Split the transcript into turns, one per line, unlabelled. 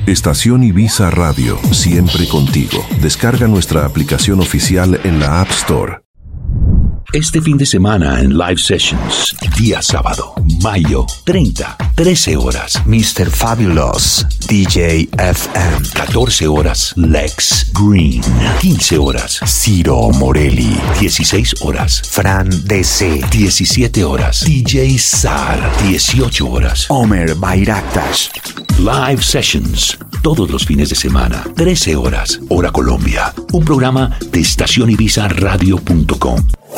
Estación Ibiza Radio, siempre contigo. Descarga nuestra aplicación oficial en la App Store.
Este fin de semana en Live Sessions, día sábado, mayo 30, 13 horas,
Mr. Fabulous, DJ FM.
14 horas, Lex Green. 15 horas,
Ciro Morelli.
16 horas,
Fran DC.
17 horas, DJ Sar. 18 horas,
Omer Bayraktas.
Live Sessions, todos los fines de semana, 13 horas, hora Colombia. Un programa de estacionibiza radio.com.